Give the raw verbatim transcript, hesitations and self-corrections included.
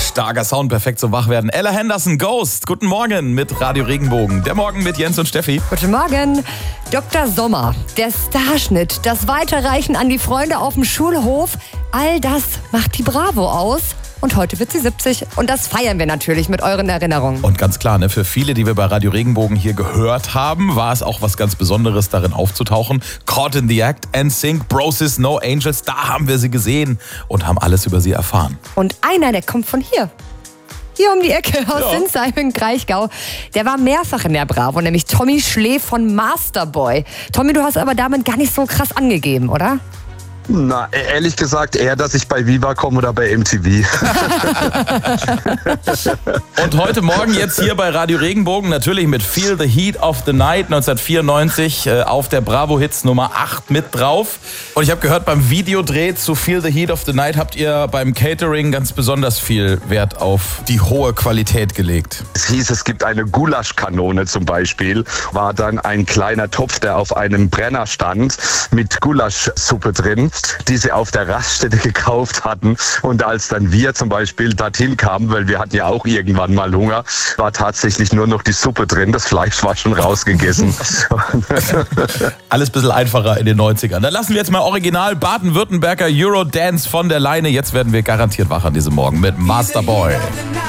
Starker Sound, perfekt zum Wachwerden. Ella Henderson, Ghost. Guten Morgen mit Radio Regenbogen. Der Morgen mit Jens und Steffi. Guten Morgen. Doktor Sommer, der Starschnitt, das Weiterreichen an die Freunde auf dem Schulhof, all das macht die Bravo aus. Und heute wird sie siebzig. Und das feiern wir natürlich mit euren Erinnerungen. Und ganz klar, ne, für viele, die wir bei Radio Regenbogen hier gehört haben, war es auch was ganz Besonderes, darin aufzutauchen. Caught in the Act, N Sync, Broses, No Angels, da haben wir sie gesehen und haben alles über sie erfahren. Und einer, der kommt von hier. Hier um die Ecke aus Ja. Sinsheim in Kraichgau. Der war mehrfach in der Bravo, nämlich Tommy Schlee von Masterboy. Tommy, du hast aber damit gar nicht so krass angegeben, oder? Na, ehrlich gesagt eher, dass ich bei Viva komme oder bei M T V. Und heute Morgen jetzt hier bei Radio Regenbogen natürlich mit Feel the Heat of the Night neunzehnhundertvierundneunzig äh, auf der Bravo Hits Nummer acht mit drauf. Und ich habe gehört, beim Videodreh zu Feel the Heat of the Night habt ihr beim Catering ganz besonders viel Wert auf die hohe Qualität gelegt. Es hieß, es gibt eine Gulaschkanone zum Beispiel. War dann ein kleiner Topf, der auf einem Brenner stand mit Gulaschsuppe drin, die sie auf der Raststätte gekauft hatten. Und als dann wir zum Beispiel dorthin kamen, weil wir hatten ja auch irgendwann mal Hunger, war tatsächlich nur noch die Suppe drin. Das Fleisch war schon rausgegessen. Alles ein bisschen einfacher in den neunzigern. Dann lassen wir jetzt mal original Baden-Württemberger Eurodance von der Leine. Jetzt werden wir garantiert wach an diesem Morgen mit Masterboy.